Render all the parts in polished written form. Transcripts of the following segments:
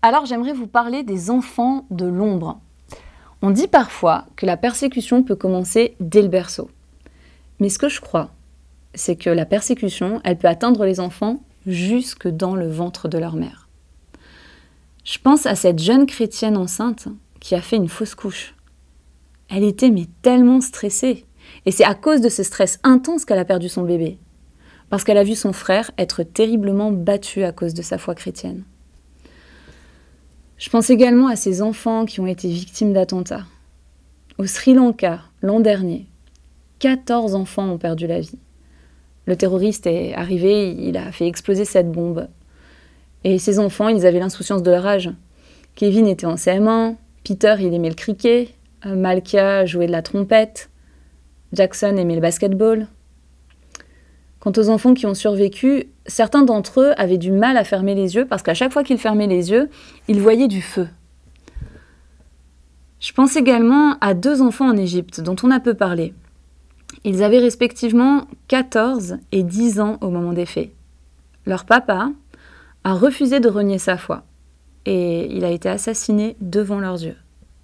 Alors j'aimerais vous parler des enfants de l'ombre. On dit parfois que la persécution peut commencer dès le berceau. Mais ce que je crois, c'est que la persécution, elle peut atteindre les enfants jusque dans le ventre de leur mère. Je pense à cette jeune chrétienne enceinte qui a fait une fausse couche. Elle était tellement stressée. Et c'est à cause de ce stress intense qu'elle a perdu son bébé. Parce qu'elle a vu son frère être terriblement battu à cause de sa foi chrétienne. Je pense également à ces enfants qui ont été victimes d'attentats. Au Sri Lanka, l'an dernier, 14 enfants ont perdu la vie. Le terroriste est arrivé, il a fait exploser cette bombe. Et ces enfants, ils avaient l'insouciance de leur âge. Kevin était en CM1, Peter, il aimait le cricket, Malkia jouait de la trompette, Jackson aimait le basketball. Quant aux enfants qui ont survécu, certains d'entre eux avaient du mal à fermer les yeux parce qu'à chaque fois qu'ils fermaient les yeux, ils voyaient du feu. Je pense également à 2 enfants en Égypte dont on a peu parlé. Ils avaient respectivement 14 et 10 ans au moment des faits. Leur papa a refusé de renier sa foi et il a été assassiné devant leurs yeux.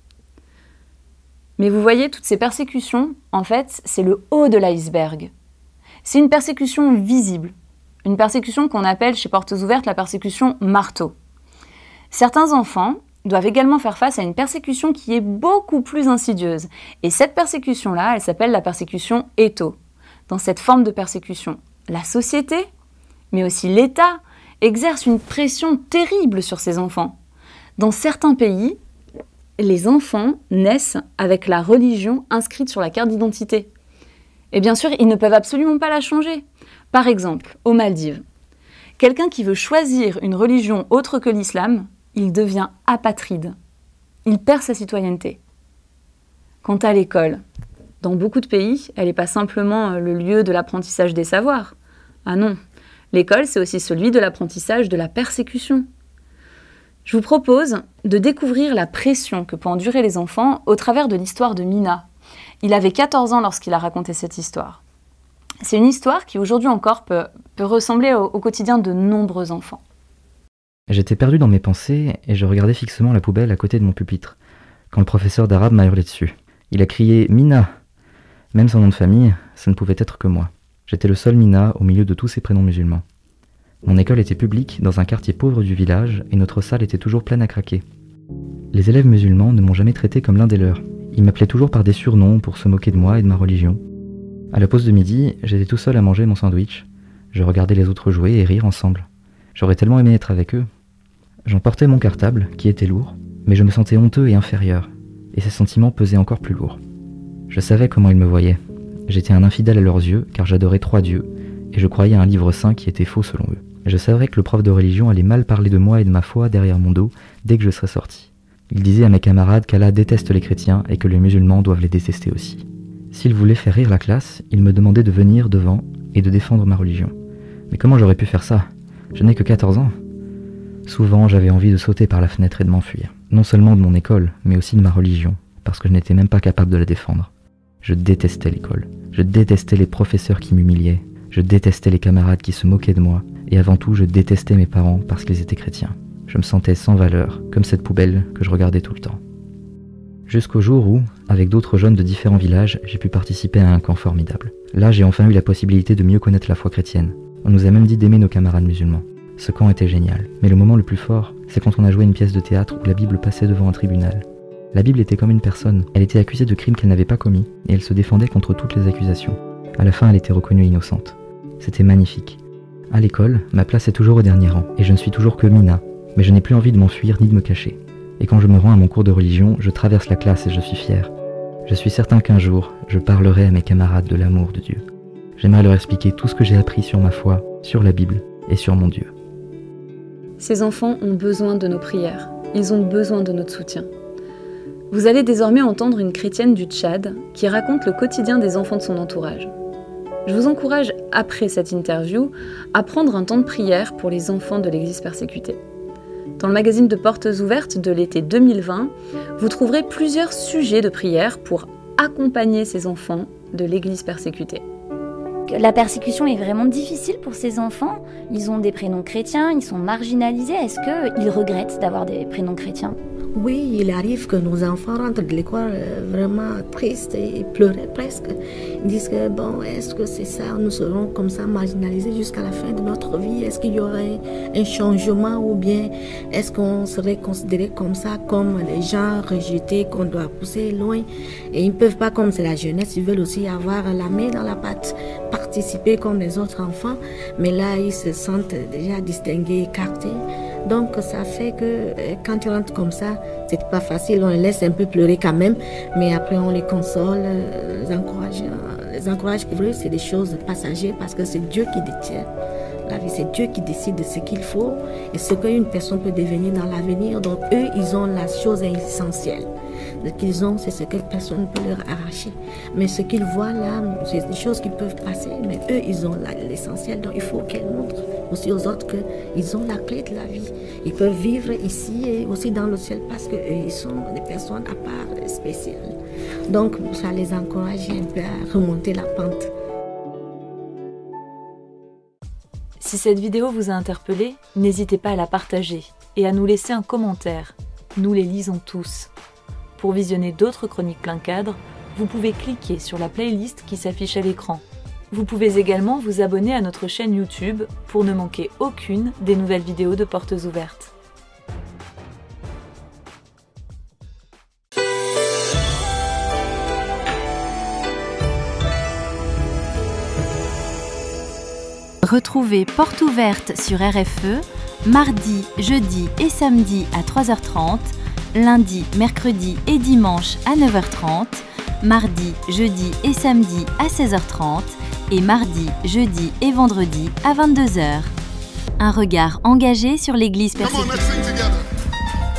Mais vous voyez, toutes ces persécutions, en fait, c'est le haut de l'iceberg. C'est une persécution visible, une persécution qu'on appelle chez Portes Ouvertes la persécution marteau. Certains enfants doivent également faire face à une persécution qui est beaucoup plus insidieuse. Et cette persécution-là, elle s'appelle la persécution étau. Dans cette forme de persécution, la société, mais aussi l'État, exerce une pression terrible sur ces enfants. Dans certains pays, les enfants naissent avec la religion inscrite sur la carte d'identité. Et bien sûr, ils ne peuvent absolument pas la changer. Par exemple, aux Maldives, quelqu'un qui veut choisir une religion autre que l'islam, il devient apatride. Il perd sa citoyenneté. Quant à l'école, dans beaucoup de pays, elle n'est pas simplement le lieu de l'apprentissage des savoirs. Ah non, l'école, c'est aussi celui de l'apprentissage de la persécution. Je vous propose de découvrir la pression que peuvent endurer les enfants au travers de l'histoire de Mina. Il avait 14 ans lorsqu'il a raconté cette histoire. C'est une histoire qui aujourd'hui encore peut ressembler au quotidien de nombreux enfants. J'étais perdu dans mes pensées et je regardais fixement la poubelle à côté de mon pupitre, quand le professeur d'arabe m'a hurlé dessus. Il a crié « Mina !» Même son nom de famille, ça ne pouvait être que moi. J'étais le seul Mina au milieu de tous ces prénoms musulmans. Mon école était publique dans un quartier pauvre du village et notre salle était toujours pleine à craquer. Les élèves musulmans ne m'ont jamais traité comme l'un des leurs. Ils m'appelaient toujours par des surnoms pour se moquer de moi et de ma religion. À la pause de midi, j'étais tout seul à manger mon sandwich. Je regardais les autres jouer et rire ensemble. J'aurais tellement aimé être avec eux. J'emportais mon cartable, qui était lourd, mais je me sentais honteux et inférieur, et ces sentiments pesaient encore plus lourd. Je savais comment ils me voyaient. J'étais un infidèle à leurs yeux, car j'adorais 3 dieux, et je croyais à un livre saint qui était faux selon eux. Je savais que le prof de religion allait mal parler de moi et de ma foi derrière mon dos dès que je serais sorti. Il disait à mes camarades qu'Allah déteste les chrétiens et que les musulmans doivent les détester aussi. S'il voulait faire rire la classe, il me demandait de venir devant et de défendre ma religion. Mais comment j'aurais pu faire ça ? Je n'ai que 14 ans. Souvent, j'avais envie de sauter par la fenêtre et de m'enfuir. Non seulement de mon école, mais aussi de ma religion, parce que je n'étais même pas capable de la défendre. Je détestais l'école. Je détestais les professeurs qui m'humiliaient. Je détestais les camarades qui se moquaient de moi. Et avant tout, je détestais mes parents parce qu'ils étaient chrétiens. Je me sentais sans valeur, comme cette poubelle que je regardais tout le temps. Jusqu'au jour où, avec d'autres jeunes de différents villages, j'ai pu participer à un camp formidable. Là, j'ai enfin eu la possibilité de mieux connaître la foi chrétienne. On nous a même dit d'aimer nos camarades musulmans. Ce camp était génial. Mais le moment le plus fort, c'est quand on a joué une pièce de théâtre où la Bible passait devant un tribunal. La Bible était comme une personne. Elle était accusée de crimes qu'elle n'avait pas commis, et elle se défendait contre toutes les accusations. À la fin, elle était reconnue innocente. C'était magnifique. À l'école, ma place est toujours au dernier rang, et je ne suis toujours que Mina. Mais je n'ai plus envie de m'enfuir ni de me cacher. Et quand je me rends à mon cours de religion, je traverse la classe et je suis fier. Je suis certain qu'un jour, je parlerai à mes camarades de l'amour de Dieu. J'aimerais leur expliquer tout ce que j'ai appris sur ma foi, sur la Bible et sur mon Dieu. Ces enfants ont besoin de nos prières. Ils ont besoin de notre soutien. Vous allez désormais entendre une chrétienne du Tchad qui raconte le quotidien des enfants de son entourage. Je vous encourage, après cette interview, à prendre un temps de prière pour les enfants de l'Église persécutée. Dans le magazine de Portes Ouvertes de l'été 2020, vous trouverez plusieurs sujets de prière pour accompagner ces enfants de l'Église persécutée. la persécution est vraiment difficile pour ces enfants. Ils ont des prénoms chrétiens, ils sont marginalisés. Est-ce qu'ils regrettent d'avoir des prénoms chrétiens ? Oui, il arrive que nos enfants rentrent de l'école vraiment tristes et pleuraient presque. Ils disent que bon, est-ce que c'est ça, nous serons comme ça marginalisés jusqu'à la fin de notre vie? Est-ce qu'il y aurait un changement ou bien est-ce qu'on serait considéré comme ça, comme des gens rejetés qu'on doit pousser loin? Et ils ne peuvent pas, comme c'est la jeunesse, ils veulent aussi avoir la main dans la pâte, participer comme les autres enfants, mais là ils se sentent déjà distingués, écartés. Donc ça fait que quand tu rentres comme ça, c'est pas facile, on les laisse un peu pleurer quand même, mais après on les console, les encourage pour eux, c'est des choses passagères parce que c'est Dieu qui détient la vie, c'est Dieu qui décide de ce qu'il faut et ce qu'une personne peut devenir dans l'avenir. Donc eux, ils ont la chose essentielle. Ce qu'ils ont, c'est ce que personne ne peut leur arracher. Mais ce qu'ils voient là, c'est des choses qui peuvent passer, mais eux, ils ont l'essentiel. Donc il faut qu'elles montrent aussi aux autres qu'ils ont la clé de la vie. Ils peuvent vivre ici et aussi dans le ciel parce qu'eux, ils sont des personnes à part spéciales. Donc ça les encourage un peu à remonter la pente. Si cette vidéo vous a interpellé, n'hésitez pas à la partager et à nous laisser un commentaire. Nous les lisons tous. Pour visionner d'autres chroniques plein cadre, vous pouvez cliquer sur la playlist qui s'affiche à l'écran. Vous pouvez également vous abonner à notre chaîne YouTube pour ne manquer aucune des nouvelles vidéos de Portes Ouvertes. Retrouvez Portes Ouvertes sur RFE, mardi, jeudi et samedi à 3h30, lundi, mercredi et dimanche à 9h30, mardi, jeudi et samedi à 16h30 et mardi, jeudi et vendredi à 22h. Un regard engagé sur l'Église persécutée.